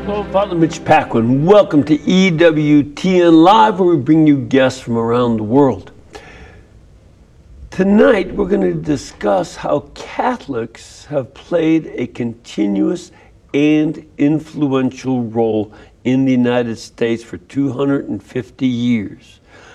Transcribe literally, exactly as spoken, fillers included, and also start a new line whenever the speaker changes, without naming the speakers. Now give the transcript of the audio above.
Hello, Father Mitch Paquin. Welcome to E W T N Live, where we bring you guests from around the world. Tonight, we're going to discuss how Catholics have played a continuous and influential role in the United States for two hundred fifty years.